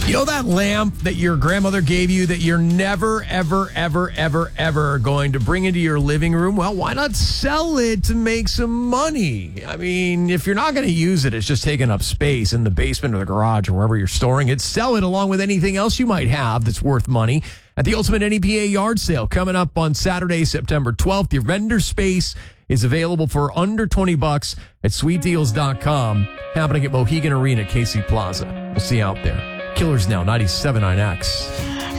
You know that lamp that your grandmother gave you that you're never, ever, ever, ever, ever going to bring into your living room? Well, why not sell it to make some money? I mean, if you're not going to use it, it's just taking up space in the basement or the garage or wherever you're storing it. Sell it along with anything else you might have that's worth money at the Ultimate NEPA Yard Sale coming up on Saturday, September 12th. Your vendor space is available for under $20 at sweetdeals.com. Happening at Mohegan Arena, KC Plaza. We'll see you out there. Killers Now, 97.9X.